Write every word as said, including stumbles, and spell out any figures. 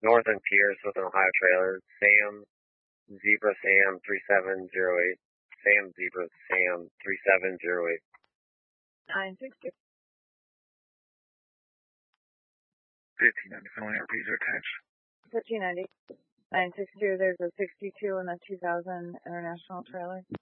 Northern Pierce with an Ohio trailer. Sam, Zebra Sam, three seven zero eight. Sam, Zebra Sam, three seven zero eight. nine six two. fifteen ninety, phone R Ps are attached. fifteen ninety. nine six two, there's a sixty-two in the two thousand International trailer.